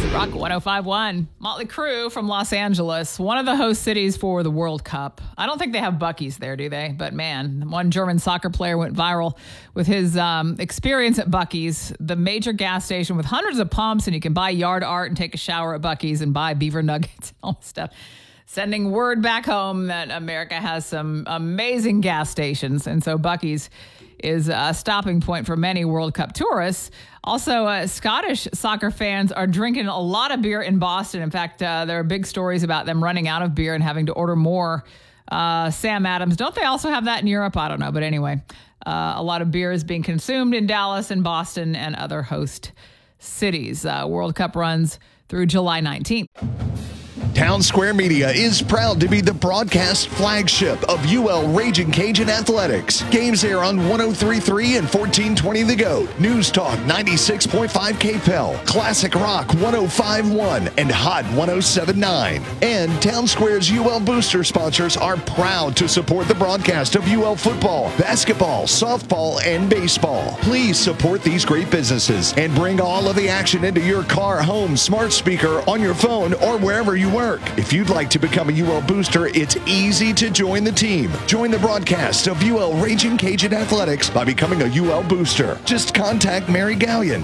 Rock 105.1. Motley Crue from Los Angeles, one of the host cities for the World Cup. I don't think they have Buc-ee's there, do they? But man, one German soccer player went viral with his experience at Buc-ee's, the major gas station with hundreds of pumps, and you can buy yard art and take a shower at Buc-ee's and buy beaver nuggets and all this stuff. Sending word back home that America has some amazing gas stations. And so Buc-ee's is a stopping point for many World Cup tourists. Also, Scottish soccer fans are drinking a lot of beer in Boston. In fact, there are big stories about them running out of beer and having to order more. Sam Adams, don't they also have that in Europe? I don't know. But anyway, a lot of beer is being consumed in Dallas and Boston and other host cities. World Cup runs through July 19th. Town Square Media is proud to be the broadcast flagship of UL Raging Cajun Athletics. Games air on 103.3 and 1420 The Goat, News Talk 96.5 KPEL, Classic Rock 105.1, and Hot 107.9. And Town Square's UL Booster sponsors are proud to support the broadcast of UL football, basketball, softball, and baseball. Please support these great businesses and bring all of the action into your car, home, smart speaker, on your phone, or wherever you work. If you'd like to become a UL Booster, it's easy to join the team. Join the broadcast of UL Raging Cajun Athletics by becoming a UL Booster. Just contact Mary Gallion,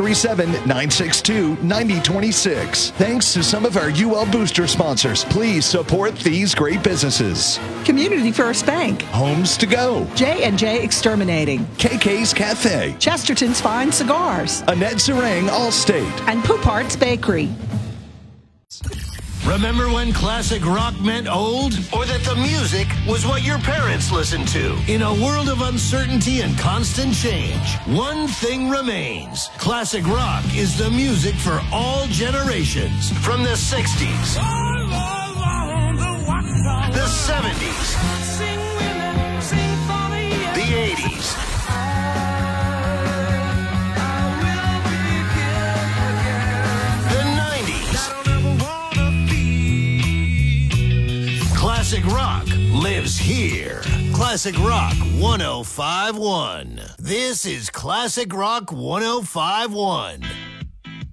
337-962-9026. Thanks to some of our UL Booster sponsors. Please support these great businesses. Community First Bank. Homes to Go. J&J Exterminating. KK's Cafe. Chesterton's Fine Cigars. Annette Zerang Allstate. And Poupart's Bakery. Remember when classic rock meant old? Or that the music was what your parents listened to? In a world of uncertainty and constant change, one thing remains. Classic rock is the music for all generations. From the 60s, the 70s, the 80s, Classic Rock lives here. Classic Rock 105.1. This is Classic Rock 105.1.